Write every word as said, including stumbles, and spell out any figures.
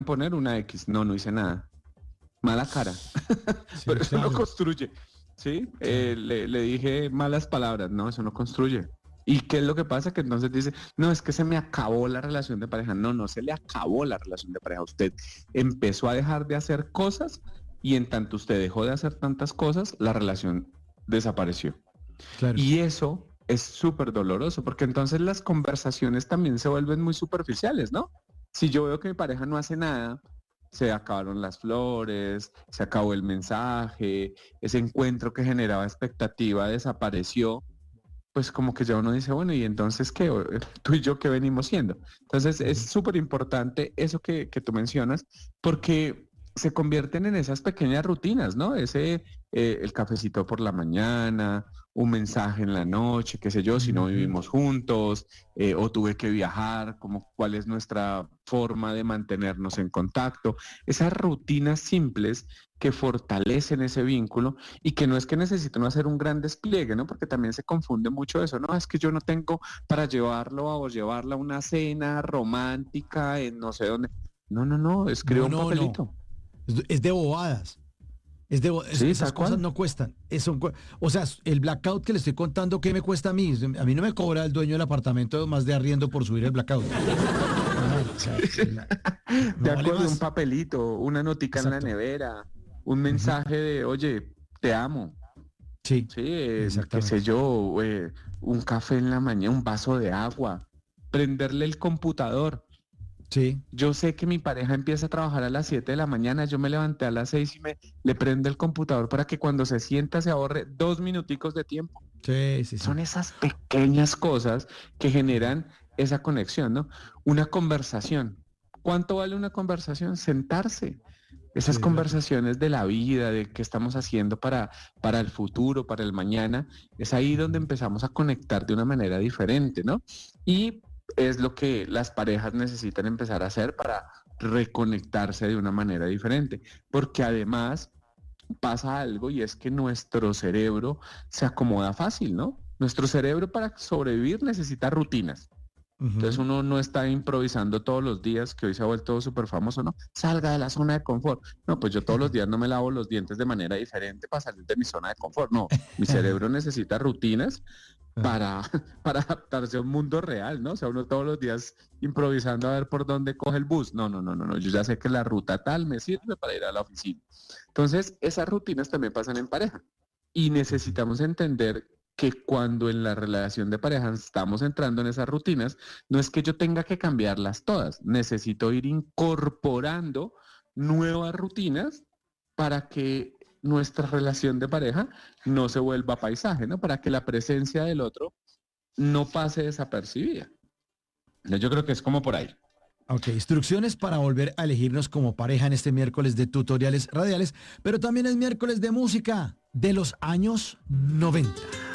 poner una X. No, no hice nada. Mala cara. Sí, Pero eso no claro. construye. ¿Sí? Eh, le, le dije malas palabras. No, eso no construye. ¿Y qué es lo que pasa? Que entonces dice, no, es que se me acabó la relación de pareja. No, no se le acabó la relación de pareja. Usted empezó a dejar de hacer cosas y en tanto usted dejó de hacer tantas cosas, la relación desapareció. Claro. Y eso es súper doloroso, porque entonces las conversaciones también se vuelven muy superficiales, ¿no? Si yo veo que mi pareja no hace nada, se acabaron las flores, se acabó el mensaje, ese encuentro que generaba expectativa desapareció, pues como que ya uno dice, bueno, ¿y entonces qué? O- Tú y yo, ¿qué venimos siendo? Entonces es Ujú. súper importante eso que, que tú mencionas, porque se convierten en esas pequeñas rutinas, ¿no? Ese, eh, el cafecito por la mañana, un mensaje en la noche, qué sé yo, si no Ujú. vivimos juntos, eh, o tuve que viajar, como cuál es nuestra forma de mantenernos en contacto. Esas rutinas simples que fortalecen ese vínculo y que no es que necesite no hacer un gran despliegue, ¿no? Porque también se confunde mucho eso, ¿no? Es que yo no tengo para llevarlo a, o llevarla a una cena romántica en no sé dónde. No, no, no, escriba No, un no, no. papelito. Es es de bobadas. Es de, bo- es- Sí, esas tal cosas cual. no cuestan. Eso, cu- o sea, el blackout que le estoy contando, ¿qué me cuesta a mí? A mí no me cobra el dueño del apartamento más de arriendo por subir el blackout. Normal. O sea, la- no, De no vale acuerdo, un más. papelito, una notica en la Exacto. nevera, un Ujú. mensaje de, oye, te amo. Sí, Sí, eh, qué sé exactamente. yo, eh, un café en la mañana, un vaso de agua, prenderle el computador. Sí, Yo sé que mi pareja empieza a trabajar a las siete de la mañana, yo me levanté a las seis y me le prendo el computador para que cuando se sienta se ahorre dos minuticos de tiempo. sí, sí, Son sí. esas pequeñas cosas que generan esa conexión, ¿no? Una conversación. ¿Cuánto vale una conversación? Sentarse. Sí, Esas es gratis. conversaciones de la vida, de qué estamos haciendo para, para el futuro, para el mañana, es ahí donde Ujú. empezamos a conectar de una manera diferente, ¿no? Y es lo que las parejas necesitan empezar a hacer para reconectarse de una manera diferente, porque además pasa algo y es que nuestro cerebro se acomoda fácil, ¿no? Nuestro cerebro para sobrevivir necesita rutinas. Entonces Ujú. uno no está improvisando todos los días, que hoy se ha vuelto súper famoso, ¿no? Salga de la zona de confort. No, pues yo todos los días no me lavo los dientes de manera diferente para salir de mi zona de confort. No, mi cerebro necesita rutinas Ah, para, para adaptarse a un mundo real, ¿no? O sea, uno todos los días improvisando a ver por dónde coge el bus. No, no, no, no, no. Yo ya sé que la ruta tal me sirve para ir a la oficina. Entonces, esas rutinas también pasan en pareja. Y ujú. necesitamos entender que cuando en la relación de pareja estamos entrando en esas rutinas, no es que yo tenga que cambiarlas todas, necesito ir incorporando nuevas rutinas para que nuestra relación de pareja no se vuelva paisaje, ¿no? Para que la presencia del otro no pase desapercibida. Yo creo que es como por ahí. Ok, instrucciones para volver a elegirnos como pareja en este miércoles de tutoriales radiales, pero también es miércoles de música de los años noventa.